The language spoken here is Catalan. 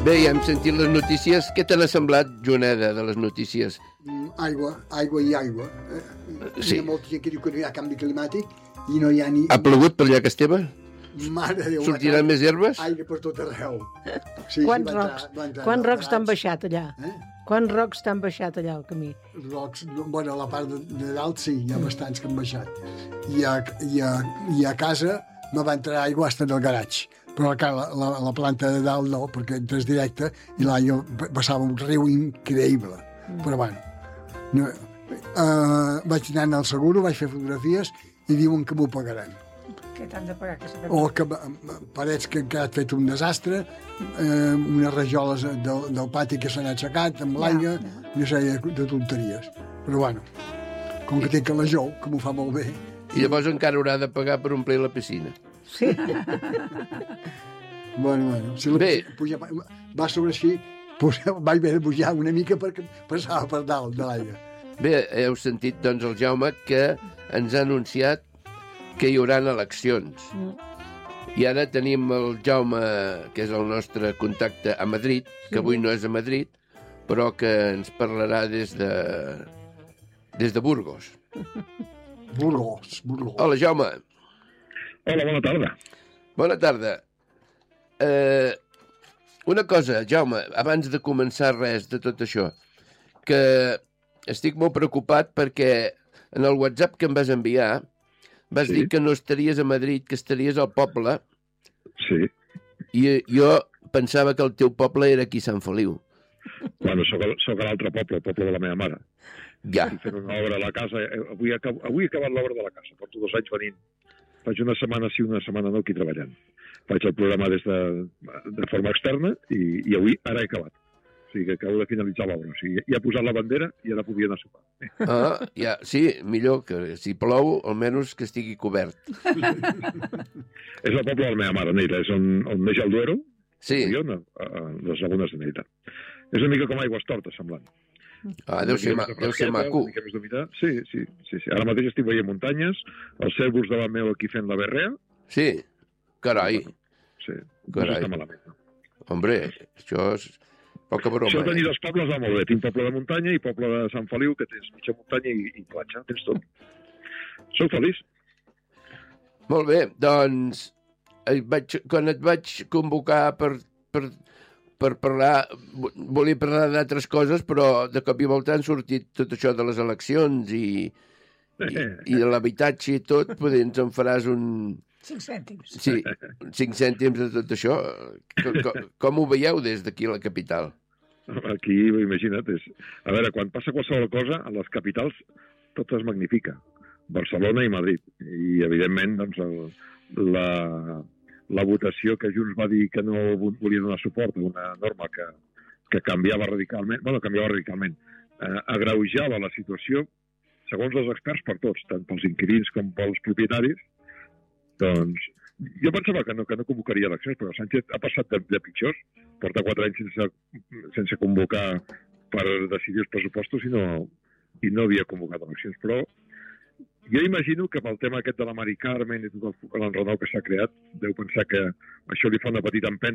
Bé, ja hem sentit les notícies. Què te n'ha semblat, Joneda, de les notícies? Aigua i aigua. Sí. Hi ha molta gent que diu que no hi ha canvi climàtic i no hi ha ni... Ha plogut per allà, Esteve? Mare de Déu. Sortiran més herbes? Aigua per tot arreu. Sí, Quants rocs t'han baixat allà? Quants rocs t'han baixat allà al camí? Rocs, bueno, a la part de dalt sí, hi ha bastants que han baixat. I a casa no va entrar aigua fins al garatge. Però la planta de dalt no, perquè entres directe i l'aigua passava un riu increïble. Però bueno, no, vaig anar al seguro, vaig fer fotografies i diuen que m'ho pagaran. Què t'han de pagar? O que parets que han quedat fet un desastre, unes rajoles del pati que s'han aixecat amb l'aigua, una sèrie de tonteries. Però bueno, com que tinc la jou, que m'ho fa molt bé... I llavors encara haurà de pagar per omplir la piscina. Sí. Bueno, si va sobre així, vaig haver de pujar una mica perquè passava per dalt de l'aigua. Bé, heu sentit, doncs, el Jaume, que ens ha anunciat que hi haurà eleccions. I ara tenim el Jaume, que és el nostre contacte a Madrid, que avui no és a Madrid, però que ens parlarà des de Burgos. Burgos. Hola, Jaume. Hola, bona tarda. Bona tarda. Una cosa, Jaume, abans de començar res de tot això, que estic molt preocupat perquè en el WhatsApp que em vas enviar vas dir que no estaries a Madrid, que estaries al poble. Sí. I jo pensava que el teu poble era aquí a Sant Feliu. Bueno, soc a l'altre poble, el poble de la meva mare. Ja. Estic fent una obra a la casa. Avui he acabat l'obra de la casa. Porto 2 anys venint. Faig una setmana sí, una setmana no, aquí treballant. Faig el programa des de forma externa i avui ara he acabat. O sigui que acabo de finalitzar l'obra. O sigui, ja he posat la bandera i ara podria anar a sopar. Ja. Sí, millor que si plou, almenys que estigui cobert. És el poble de la meva mare, Neira. És on neix el Duero. Sí. A les lagunes de Neira. És una mica com Aigües Tortes, semblant. Deu ser maco. Sí. Ara mateix estic veient muntanyes, els cérvols davant meu aquí fent la berrea. Sí, carai. Sí, carai. No està malament. No? Hombre, això és poca broma. Això de tenir 2 pobles va molt bé. Tinc poble de muntanya i poble de Sant Feliu, que tens mitja muntanya i platja. Tens tot. Soc feliç. Molt bé, doncs quan et vaig convocar per parlar, volia parlar d'altres coses, però de cop i volta han sortit tot això de les eleccions i de l'habitatge i tot, potser ens en faràs un... 5 cèntims. Sí, 5 cèntims de tot això. Com ho veieu des d'aquí a la capital? Aquí, imagina't, a veure, quan passa qualsevol cosa, a les capitals tot es magnifica. Barcelona i Madrid. I, evidentment, doncs, la votació que Junts va dir que no volia donar suport a una norma que canviava radicalment, agreujava la situació, segons els experts, per tots, tant pels inquilins com pels propietaris, doncs jo pensava que no convocaria eleccions, però Sánchez ha passat de pitjors, porta 4 anys sense convocar per decidir els pressupostos i no havia convocat eleccions, però jo imagino que pel tema aquest de la Mari Carmen i tot l'enrenou que s'ha creat, deu pensar que això li fa una petita empenta